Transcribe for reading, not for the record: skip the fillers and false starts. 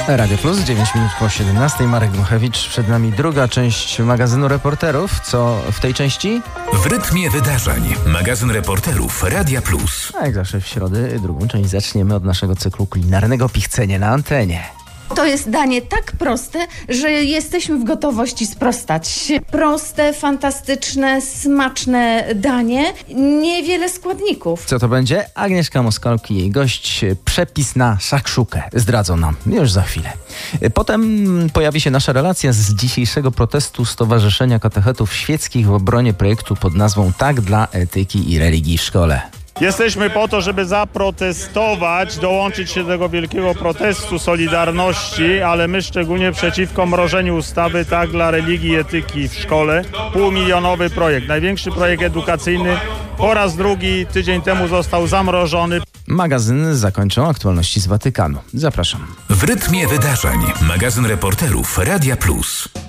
Radio Plus, 9 minut po 17. Marek Dmuchewicz. Przed nami druga część magazynu Reporterów. Co w tej części? W rytmie wydarzeń. Magazyn Reporterów Radia Plus. A jak zawsze w środę drugą część zaczniemy od naszego cyklu kulinarnego Pichcenie na antenie. To jest danie tak proste, że jesteśmy w gotowości sprostać. Proste, fantastyczne, smaczne danie. Niewiele składników. Co to będzie? Agnieszka Moskalki, jej gość. Przepis na szakszukę. Zdradzą nam już za chwilę. Potem pojawi się nasza relacja z dzisiejszego protestu Stowarzyszenia Katechetów Świeckich w obronie projektu pod nazwą Tak dla etyki i religii w szkole. Jesteśmy po to, żeby zaprotestować, dołączyć się do tego wielkiego protestu Solidarności, ale my szczególnie przeciwko mrożeniu ustawy Tak dla religii i etyki w szkole. Półmilionowy projekt, największy projekt edukacyjny. Po raz drugi tydzień temu został zamrożony. Magazyn zakończą aktualności z Watykanu. Zapraszam. W rytmie wydarzeń. Magazyn Reporterów Radia Plus.